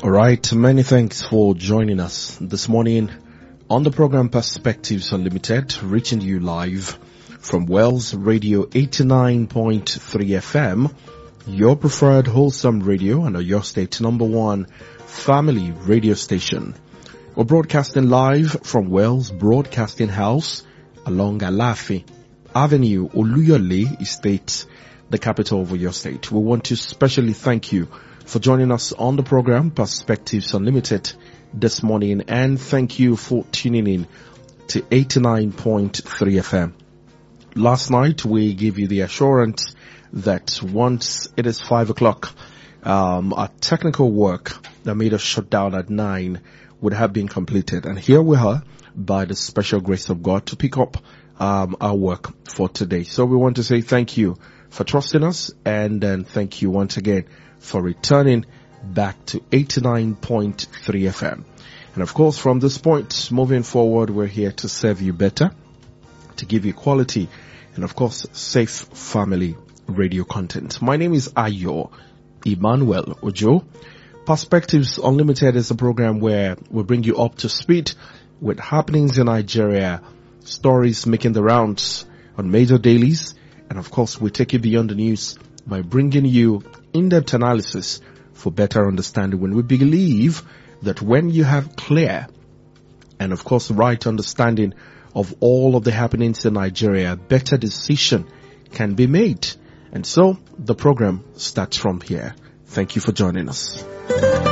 All right, many thanks for joining us this morning on the program Perspectives Unlimited, reaching you live from Wells Radio 89.3 FM, your preferred wholesome radio and your state's number one family radio station. We're broadcasting live from Wells Broadcasting House along Alafi Avenue, Oluyole Estate, the capital of your state. We want to specially thank you for joining us on the program Perspectives Unlimited this morning, and thank you for tuning in to 89.3 FM. Last night we gave you the assurance that once it is 5 o'clock, our technical work that made us shut down at 9 would have been completed, and here we are by the special grace of God to pick up our work for today. So we want to say thank you for trusting us, and then thank you once again for returning back to 89.3 FM. And of course, from this point moving forward, we're here to serve you better, to give you quality, and of course, safe family radio content. My name is Ayo Emmanuel Ojo. Perspectives Unlimited is a program where we bring you up to speed with happenings in Nigeria, stories making the rounds on major dailies, and of course, we take you beyond the news by bringing you in-depth analysis for better understanding, when we believe that when you have clear and of course right understanding of all of the happenings in Nigeria, better decision can be made. And so the program starts from here. Thank you for joining us.